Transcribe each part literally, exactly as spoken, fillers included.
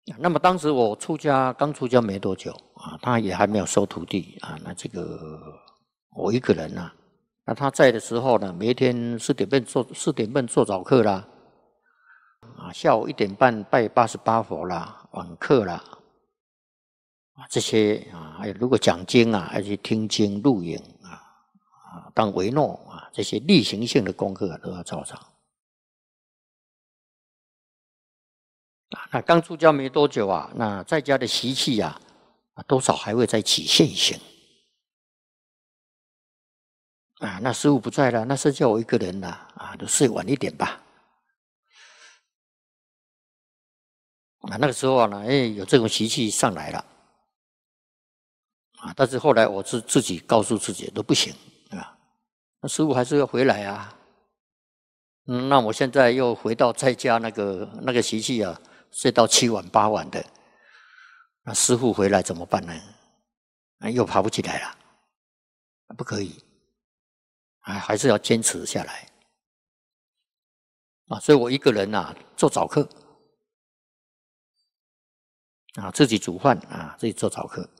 那么当时我出家刚出家没多久啊，他也还没有收徒弟啊。那这个我一个人啊，那他在的时候呢，每一天四点半做四点半做早课啦，啊，下午一点半拜八十八佛啦，晚课啦，啊这些啊，还有如果讲经啊，要去听经录影啊，啊当维诺啊，这些例行性的功课、啊、都要照常。那刚出家没多久啊，那在家的习气啊，多少还会再起现行。啊，那师父不在了，那剩下我一个人了啊，就睡晚一点吧。啊，那个时候啊，哎，有这种习气上来了。啊，但是后来我自自己告诉自己都不行啊，那师父还是要回来啊。嗯，那我现在又回到在家那个那个习气啊，睡到七晚八晚的，那师父回来怎么办呢？啊，又爬不起来了，不可以，啊，还是要坚持下来。啊，所以我一个人啊做早课，啊，自己煮饭啊，自己做早课，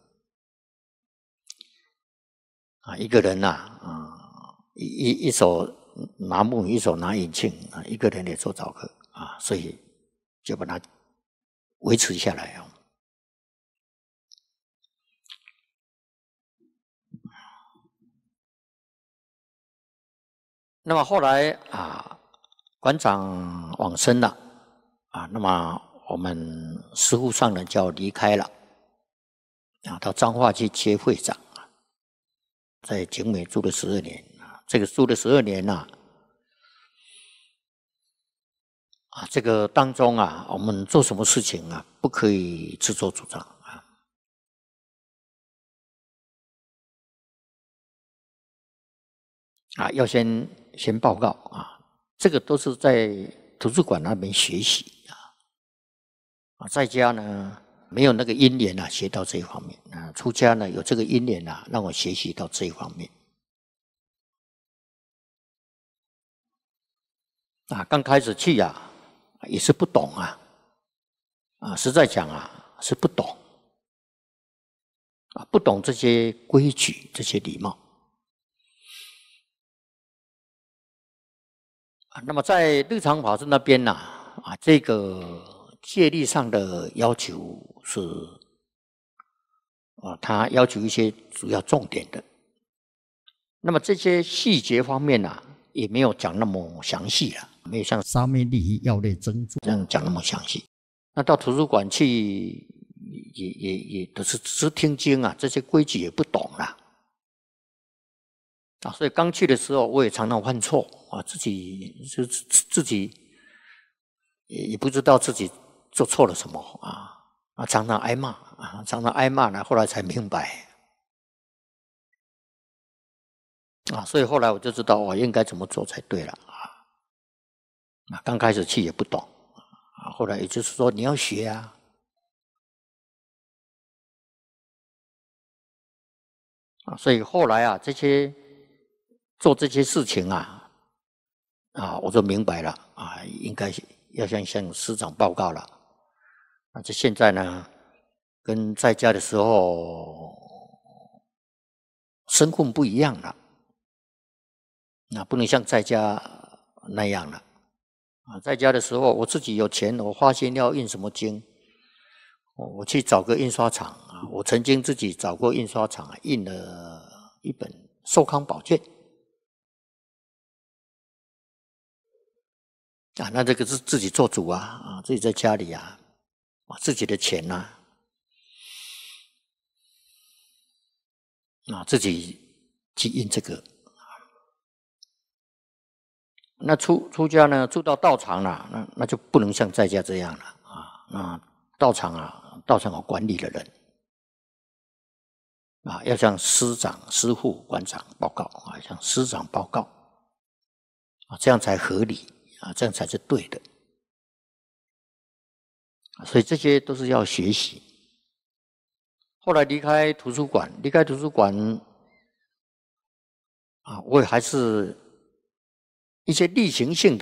啊，一个人呐啊，一一一手拿木，一手拿引磬啊，一个人也做早课啊，所以就把它维持下来啊。那么后来啊，馆长往生了啊，那么我们师父上人就要离开了啊，到彰化去接会长啊，在景美住了十二年啊，这个住了十二年呐、啊，啊，这个当中啊，我们做什么事情啊，不可以自作主张啊，啊，要先先报告啊，这个都是在图书馆那边学习啊，啊，在家呢没有那个因缘啊，学到这一方面啊，出家呢有这个因缘啊，让我学习到这一方面。啊，刚开始去啊，也是不懂啊，啊，实在讲啊，是不懂，啊，不懂这些规矩、这些礼貌。啊，那么在日常法师那边呢、啊，啊，这个戒律上的要求是，啊，他要求一些主要重点的。那么这些细节方面呢、啊，也没有讲那么详细了，没有像沙弥利益要类真注这样讲那么详细。那到图书馆去，也也也都是只是听经啊，这些规矩也不懂啦。啊，所以刚去的时候，我也常常犯错啊，自己就自己也也不知道自己做错了什么啊，啊，常常挨骂啊，常常挨骂呢，后来才明白啊，所以后来我就知道我应该怎么做才对了啊。啊，刚开始去也不懂啊，后来也就是说你要学啊。啊，所以后来啊，这些做这些事情啊，啊，我就明白了啊，应该要向向师长报告了。啊，这现在呢，跟在家的时候身份不一样了，那不能像在家那样了。啊，在家的时候，我自己有钱，我花心要印什么经，我去找个印刷厂啊，我曾经自己找过印刷厂啊，印了一本《寿康宝卷》啊，那这个是自己做主啊，啊，自己在家里啊，啊，自己的钱呐、啊，啊，自己去印这个。那出出家呢，住到道场了，那那就不能像在家这样了啊。那道场啊，道场有管理的人啊，要向师长、师父、馆长报告啊，向师长报告啊，这样才合理啊，这样才是对的。所以这些都是要学习。后来离开图书馆，离开图书馆啊，我也还是一些例行性的。